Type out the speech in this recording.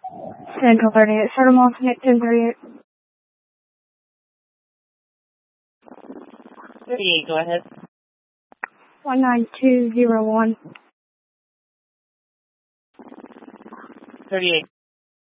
Central 38, start them off, Nick 1038. 38, go ahead. 19201. 38.